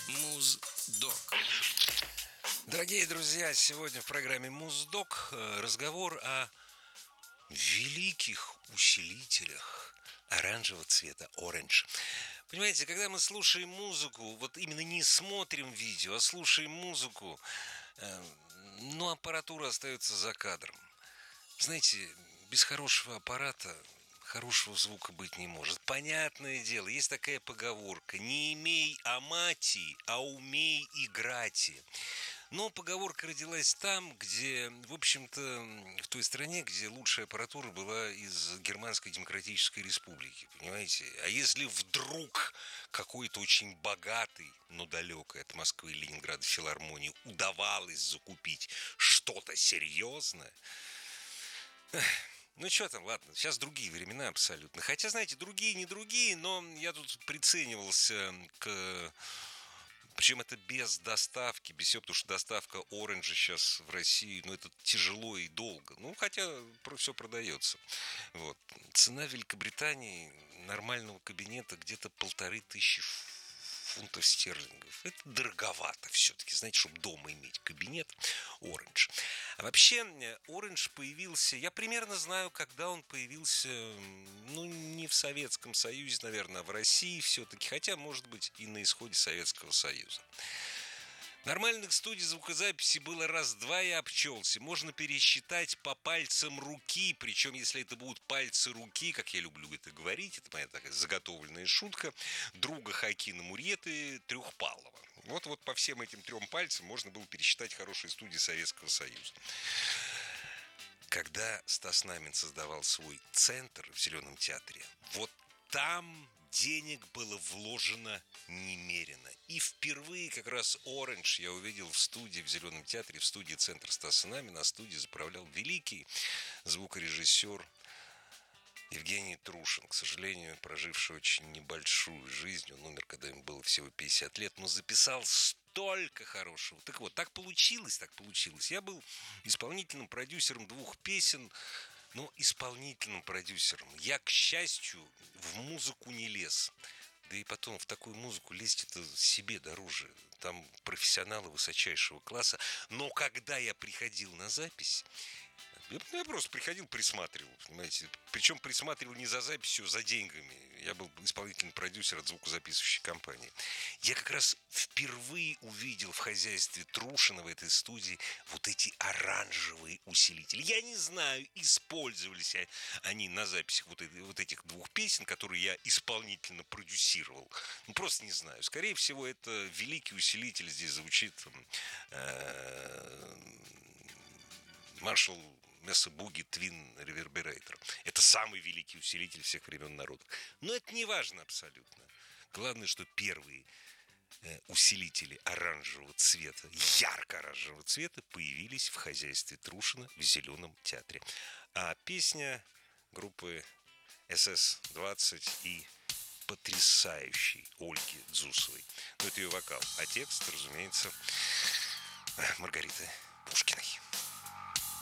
Муздок. Дорогие друзья, сегодня в программе Муздок разговор о великих усилителях оранжевого цвета, оранж. Понимаете, когда мы слушаем музыку, вот именно не смотрим видео, а слушаем музыку, но аппаратура остается за кадром. Знаете, без хорошего аппарата хорошего звука быть не может. Понятное дело, есть такая поговорка: не имей амати, а умей играть. Но поговорка родилась там, где, в общем-то, в той стране, где лучшая аппаратура была из Германской Демократической Республики, понимаете? А если вдруг какой-то очень богатый, но далекой от Москвы и Ленинграда филармонии удавалось закупить что-то серьезное, ну, что там, ладно, сейчас другие времена абсолютно. Хотя, знаете, другие, не другие, но я тут приценивался к... Причем это без доставки, без всего, потому что доставка оранжа сейчас в России, ну, это тяжело и долго. Ну, хотя все продается. Вот. Цена в Великобритании нормального кабинета где-то 1500 фунтов стерлингов. Это дороговато все-таки, знаете, чтобы дома иметь кабинет оранж. А вообще, оранж появился, я примерно знаю, когда он появился, ну, не в Советском Союзе, наверное, а в России все-таки, хотя, может быть, и на исходе Советского Союза. Нормальных студий звукозаписи было раз-два и обчелся. Можно пересчитать по пальцам руки, причем если это будут пальцы руки, как я люблю это говорить, это моя такая заготовленная шутка, друга Хакина Мурьеты Трехпалова. Вот по всем этим 3 пальцам можно было пересчитать хорошие студии Советского Союза. Когда Стас Намин создавал свой центр в Зеленом театре, вот там денег было вложено немерено. И впервые как раз оранж я увидел в студии в Зеленом театре, в студии центра Стаса Намина. Студии заправлял великий звукорежиссер Евгений Трушин, к сожалению, проживший очень небольшую жизнь. Он умер, когда ему было всего 50 лет, но записал столько хорошего. Так вот, так получилось. Я был исполнительным продюсером 2 песен, но исполнительным продюсером. Я, к счастью, в музыку не лез. Да и потом в такую музыку лезть это себе дороже. Там профессионалы высочайшего класса. Но когда я приходил на запись, я просто приходил, присматривал, понимаете. Причем присматривал не за записью, а за деньгами. Я был исполнительный продюсер от звукозаписывающей компании. Я как раз впервые увидел в хозяйстве Трушина в этой студии вот эти оранжевые усилители. Я не знаю, использовались они на записях вот этих 2 песен, которые я исполнительно продюсировал. Ну, просто не знаю. Скорее всего, это великий усилитель. Здесь звучит Marshall Mesa Boogie Twin Reverberator. Это самый великий усилитель всех времен народов. Но это не важно абсолютно. Главное, что первые усилители оранжевого цвета, ярко-оранжевого цвета, появились в хозяйстве Трушина в Зеленом театре. А песня группы СС-20 и потрясающей Ольги Дзусовой. Ну, это ее вокал. А текст, разумеется, Маргариты Пушкиной.